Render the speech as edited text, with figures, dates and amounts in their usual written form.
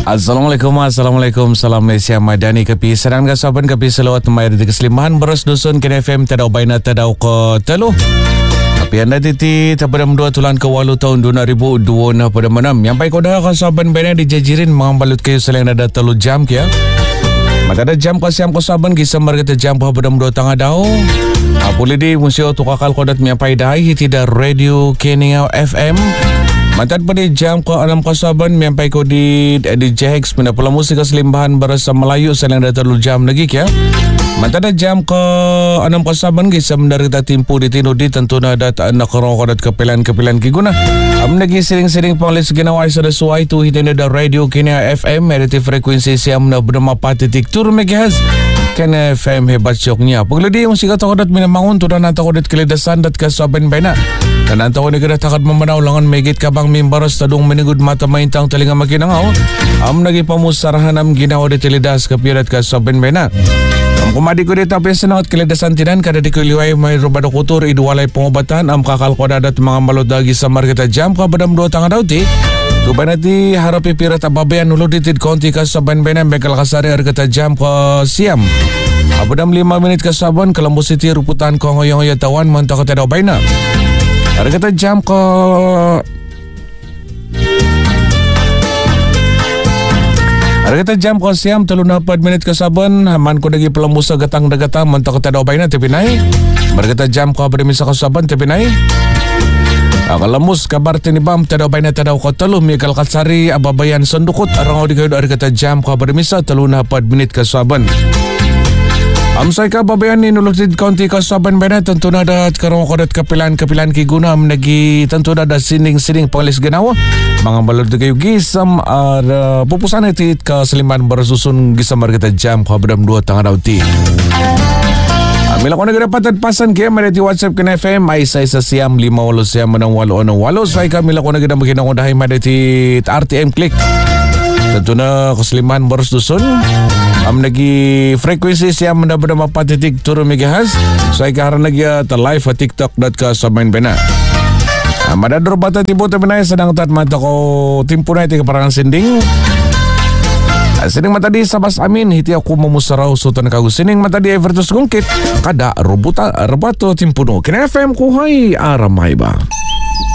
Assalamualaikum. Salam Malaysia Madani kapi sedang kasaban kapi selawat mai di keselimahan beras dusun Kena FM tadau baina tadau ke telu. Tapi anda titi tapadam 2 tulan ke 8 tahun 2026 pada menam. Yang baik koda kasaban baina dijajirin mengambalut kayu selain ada telu jam kia. Mata ada jam kasiam kasaban kisah mereka jam padam 2 tangah dau. Boleh di musio tu kakal kodat miampai dai tidak radio Kenia FM. Mantan pada jam ke 6 kasaban miampai ko di JX mina pula musik keselimbahan berasa Melayu selain ada terlalu jam lagi kia. Mantan ada jam ke 6 kasaban kisah mendarita timpu di tinudi tentu ada tak nak korong kodat kepilan kiguna. Lagi sering-sering panglis ginawai sada suai tu hitin ada radio Kenia FM editi frekuensi siam na bernama patitik tur megahertz. Kena FM hebat syoknya. Pengeladi musik kata kodat minamangun tu dan antara kodat keledasan dat kasaban baina. Dan antara negara takut memenau langan megit kabang mimbaras tadung menegud mata maintang telinga makin angau. Lagi pamusarahan ginawa di teledas kepiadat kasaban baina. Kumadi ko dito pesenot keledasan tinan kada dikuliway may rubado kutur iduwalay pengobatan kakal kodadat mga malod dagi sa marketa jam kabadam 2 tangah dauti. Tuban nati harapi pirat ababayan nuluditid konti kasaban baina bekal kasari arketa jam ke siam. Abadam 5 minit kasaban Kalambos City ruputan ko ngoyong yatawan mantak kata daw baina. Arketa jam ke Kita jam ko siam 34 minit kasaban man ko dagi pelembusa gatang dagata mantak kata daw baina tapi nai. Kita jam ko bermisa kasaban tapi nai. Kalambos kabar tinibam tadaw baina tadaw ko telu mikal katsari ababayan sandukut arang di kayo kita jam ko bermisa 34 menit kasaban. Amsay ka babayan ni nulutid county kasaban baina tentu ada karong kodat kapilan kiguna menagi tentu ada sining panglis ganawa. Mga balod kayo gisam pupusan iti kaseliman bersusun gisam kita jam ko badam 2 tangah dauti. Mila ko nagdapatan pasan kaya may WhatsApp Kena FM ay sa siam 5 siam manang 8 say ka mila ko nagdamakin ako dahil may RTM click. Tentu na kaseliman bersusun nagi frekuensi siam bernama patitik turun megahertz. Saya karena lagi live at tiktok.com bena. Madador bata tibo tabenay sedang tat mata ko timpuna iti kaparangan sinding. Sining mata di sabas amin hiti aku memusarau sultan kagu sining mata di Evertus gungkit kada rebato timpuno Kena FM kuhay aramay ba.